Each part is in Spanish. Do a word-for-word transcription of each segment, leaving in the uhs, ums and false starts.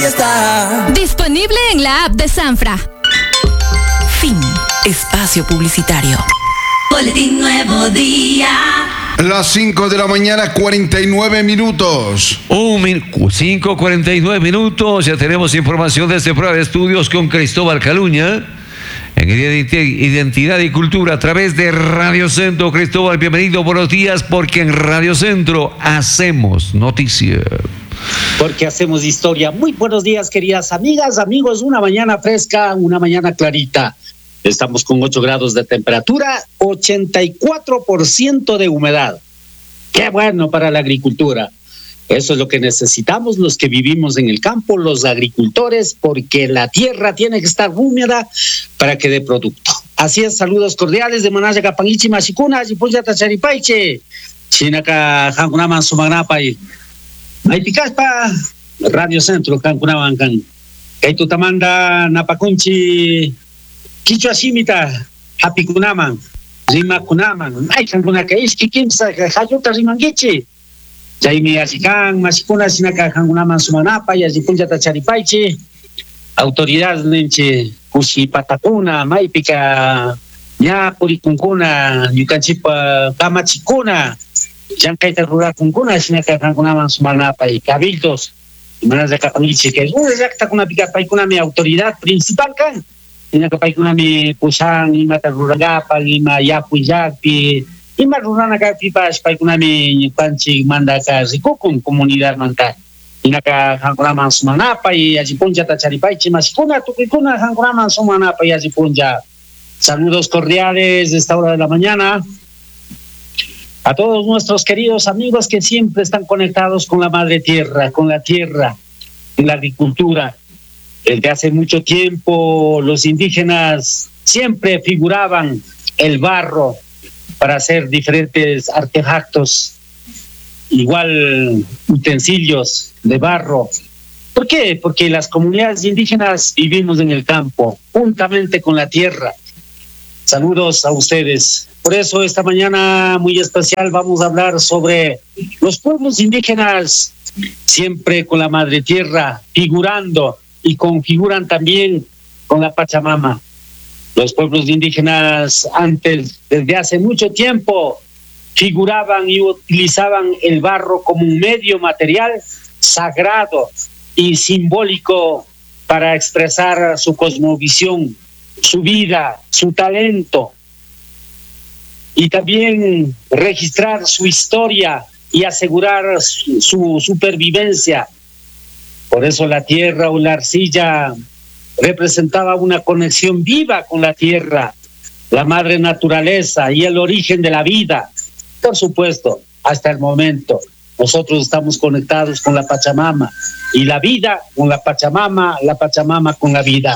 está. Disponible en la app de Sanfra. Fin. Espacio publicitario. Boletín Nuevo Día. Las cinco de la mañana, cuarenta y nueve minutos. Un min- cinco cuarenta y nueve minutos. Ya tenemos información de este prueba de estudios con Cristóbal Caluña en Identidad y Cultura a través de Radio Centro. Cristóbal, bienvenido, buenos días, porque en Radio Centro hacemos noticia. Porque hacemos historia. Muy buenos días, queridas amigas, amigos. Una mañana fresca, una mañana clarita. Estamos con ocho grados de temperatura, ochenta y cuatro por ciento de humedad. Qué bueno para la agricultura. Eso es lo que necesitamos los que vivimos en el campo, los agricultores, porque la tierra tiene que estar húmeda para que dé producto. Así es, saludos cordiales de Manaya Capangichi Mashikuna, Yipuya Tacharipaiche, Chinaka Hankunaman Sumagnapay, Maipicaspa, Radio Centro, Hankunaman Kan, Kaitutamanda Napacunchi, Quichua Simita, Hapikunaman, Rimakunaman, Ay Hankunaka Iski Kimsa, Hayuta Rimangichi. Jaime Asikan, Masikuna, Sinaka, Hangunaman, Sumanapa, y Azipunja Tacharipaiche, autoridad Nenche, Kushi Patacuna, Maipika, Ya Puricuncuna, Yucanchipa, Kamachicuna, Yankaita Rural Cuncuna, Sinaka, Hangunaman, Sumanapa, y Cabildos, y Manas de Capangichi, que es una exacta con una pica paicuna, mi autoridad principal, can, Sinaka Paicuna, mi Pusan, y Mata Ruragapa, y Mayapu, Yapi, y más rurana acá pipas para que mi panchi manda acá con comunidad manta y acá hangraman sumanapa y allí punja tacharipaiche masikuna tukikuna hangraman sumanapa y allí punja. Saludos cordiales de esta hora de la mañana a todos nuestros queridos amigos que siempre están conectados con la madre tierra, con la tierra, con la agricultura. Desde hace mucho tiempo los indígenas siempre figuraban el barro para hacer diferentes artefactos, igual utensilios de barro. ¿Por qué? Porque las comunidades indígenas vivimos en el campo, juntamente con la tierra. Saludos a ustedes. Por eso esta mañana muy especial vamos a hablar sobre los pueblos indígenas, siempre con la madre tierra, figurando y configuran también con la Pachamama. Los pueblos indígenas antes, desde hace mucho tiempo, figuraban y utilizaban el barro como un medio material sagrado y simbólico para expresar su cosmovisión, su vida, su talento, y también registrar su historia y asegurar su, su supervivencia. Por eso la tierra o la arcilla representaba una conexión viva con la tierra, la madre naturaleza y el origen de la vida. Por supuesto, hasta el momento, nosotros estamos conectados con la Pachamama y la vida con la Pachamama, la Pachamama con la vida.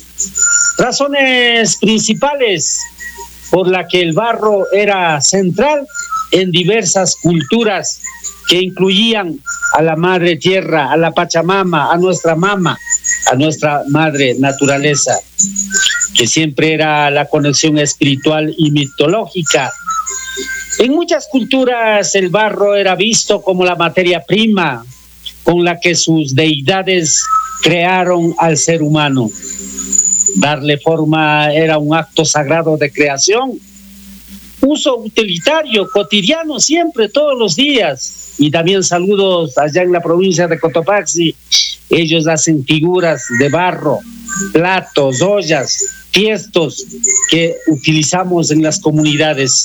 Razones principales por las que el barro era central en diversas culturas que incluían a la madre tierra, a la Pachamama, a nuestra mama, a nuestra madre naturaleza, que siempre era la conexión espiritual y mitológica. En muchas culturas el barro era visto como la materia prima con la que sus deidades crearon al ser humano. Darle forma era un acto sagrado de creación, uso utilitario, cotidiano, siempre, todos los días. Y también saludos allá en la provincia de Cotopaxi. Ellos hacen figuras de barro, platos, ollas, tiestos que utilizamos en las comunidades.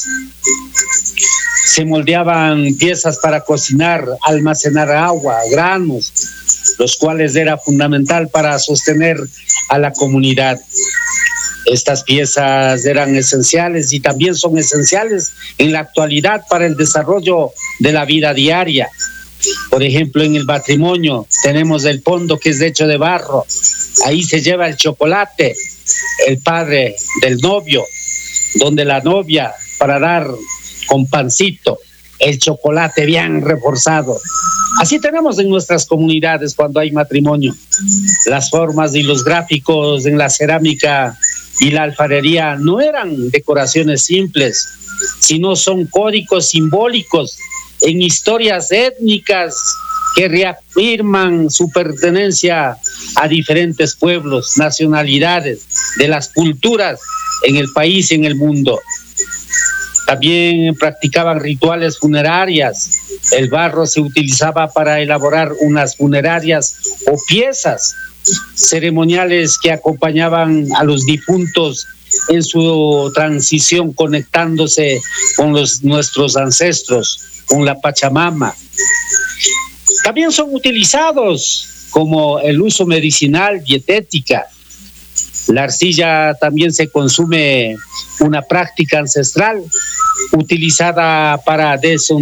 Se moldeaban piezas para cocinar, almacenar agua, granos, los cuales era fundamental para sostener a la comunidad. Estas piezas eran esenciales y también son esenciales en la actualidad para el desarrollo de la vida diaria. Por ejemplo, en el matrimonio tenemos el pondo, que es hecho de barro. Ahí se lleva el chocolate, el padre del novio, donde la novia, para dar con pancito, el chocolate bien reforzado. Así tenemos en nuestras comunidades cuando hay matrimonio. Las formas y los gráficos en la cerámica y la alfarería no eran decoraciones simples, sino son códigos simbólicos en historias étnicas que reafirman su pertenencia a diferentes pueblos, nacionalidades, de las culturas en el país y en el mundo. También practicaban rituales funerarias. El barro se utilizaba para elaborar unas funerarias o piezas ceremoniales que acompañaban a los difuntos en su transición, conectándose con los, nuestros ancestros, con la Pachamama. También son utilizados como el uso medicinal, dietética. La arcilla también se consume, una práctica ancestral utilizada para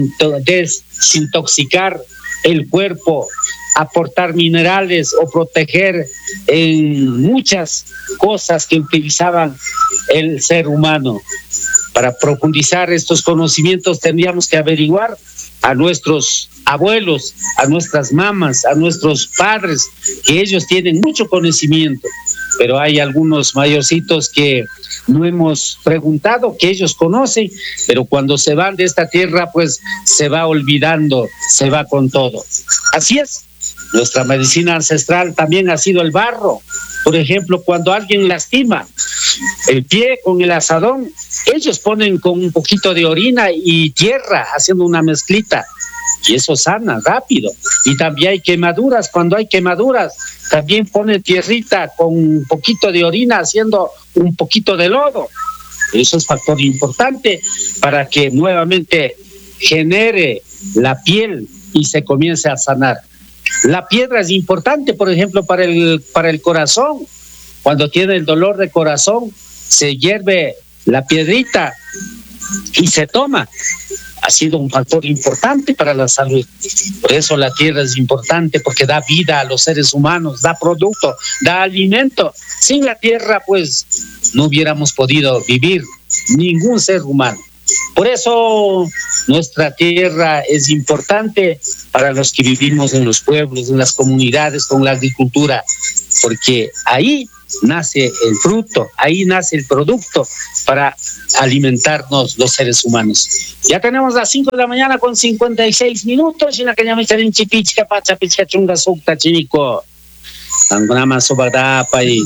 desintoxicar el cuerpo, aportar minerales o proteger en muchas cosas que utilizaban el ser humano. Para profundizar estos conocimientos tendríamos que averiguar a nuestros abuelos, a nuestras mamás, a nuestros padres, que ellos tienen mucho conocimiento, pero hay algunos mayorcitos que no hemos preguntado, que ellos conocen, pero cuando se van de esta tierra, pues se va olvidando, se va con todo. Así es, nuestra medicina ancestral también ha sido el barro. Por ejemplo, cuando alguien lastima el pie con el asadón, ellos ponen con un poquito de orina y tierra, haciendo una mezclita, y eso sana rápido. Y también hay quemaduras, cuando hay quemaduras, también ponen tierrita con un poquito de orina, haciendo un poquito de lodo. Eso es factor importante para que nuevamente genere la piel y se comience a sanar. La piedra es importante, por ejemplo, para el, para el corazón. Cuando tiene el dolor de corazón, se hierve la piedrita y se toma. Ha sido un factor importante para la salud. Por eso la tierra es importante, porque da vida a los seres humanos, da producto, da alimento. Sin la tierra, pues, no hubiéramos podido vivir ningún ser humano. Por eso nuestra tierra es importante para los que vivimos en los pueblos, en las comunidades, con la agricultura, porque ahí nace el fruto, ahí nace el producto para alimentarnos los seres humanos. Ya tenemos las cinco de la mañana con cincuenta y seis minutos, y en la que ya me echaré chipichca, pacha, pichca, chunga, sukta, chinico. Tangunama sobadapa y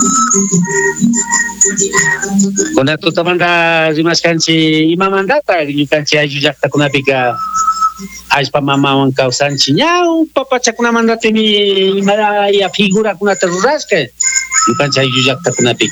con esto tamanda rimas canchi ima mandata y canchi ayujakta kuna pika aispa mama wan kausanchi nyau papa chakuna mandate mi mara ya figura kuna terrasque y canchi ayujakta kuna pika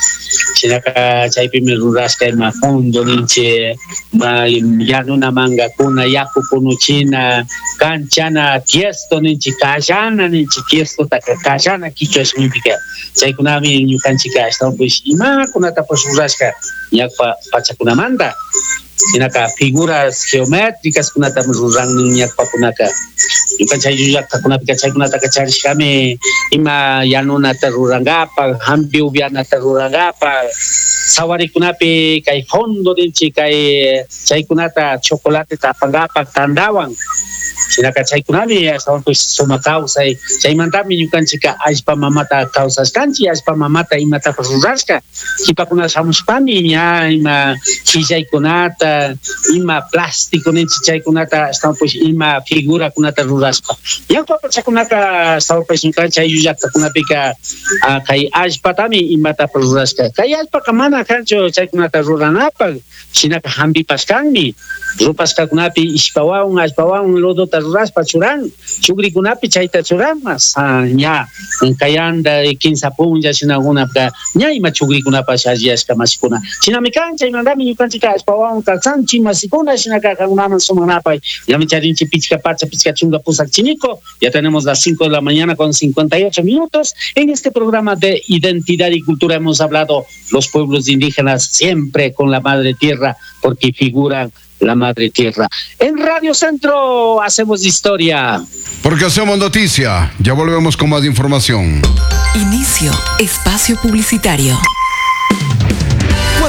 chinaka chaipi mi rurasca ma fondo ninche ma yanuna manga kuna yaku kunu china kanchana tiesto ninchi kashana ninchi tiesto ta kashana kicho significa chay kunami ñukanchika ashtawan pues ima kunata pues rurasca ñakpa pachakuna manda chinaka figuras geométricas kunata ruran ñakpa kunaka ñukanchay llaqta kunapika chaykunata kacharishkami ima yanunata rurangapa hambi ubianata rurangapa sawarikunapi kay fondo ninchi kay chaykunata chocolate tapangapa tandawan chinaka chaykunami ashtawan pues suma causa chaymantami ñukanchika allpa mamata causaskanchi allpa mamata imata rurashka kipakuna shamushpami ña ima chillaykunata ima plástico ninchi chaykunata ashtawan pues ima figura kunata rurashpa ñawpa pachakunata ashtawan pues ñukancha llaqtakunapika kay allpatami imata rurashka kay allpaka mana kanchu chaykunata ruranapaq chinaka hampipashkanmi rupashkakunapi ishpawawan allpawawan lodota rurashpa churan chugrikunapi chayta churanmas ña kayanda quince punlla shinakunapika ña ima chugrikunapash alliyashka masikuna chinami kan chaymantami ñukanchika allpawawan kalsanchi masikuna shinaka kankunaman sumanapay ñami charinchi pichka pacha pichka chunga pusak chinico. Ya tenemos las cinco de la mañana con cincuenta y ocho minutos. En este programa de Identidad y Cultura hemos hablado los pueblos indígenas siempre con la madre tierra, porque figuran la madre tierra. En Radio Centro hacemos historia. Porque hacemos noticia. Ya volvemos con más información. Inicio espacio publicitario.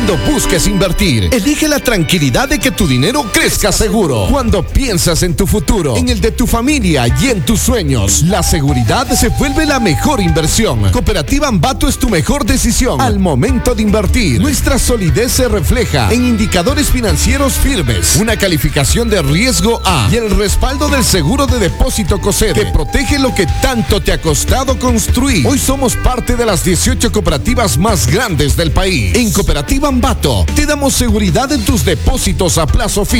Cuando busques invertir, elige la tranquilidad de que tu dinero crezca seguro. Cuando piensas en tu futuro, en el de tu familia y en tus sueños, la seguridad se vuelve la mejor inversión. Cooperativa Ambato es tu mejor decisión al momento de invertir. Nuestra solidez se refleja en indicadores financieros firmes, una calificación de riesgo A y el respaldo del seguro de depósito COSEDE que protege lo que tanto te ha costado construir. Hoy somos parte de las dieciocho cooperativas más grandes del país. En Cooperativa Ambato te damos seguridad en tus depósitos a plazo fijo.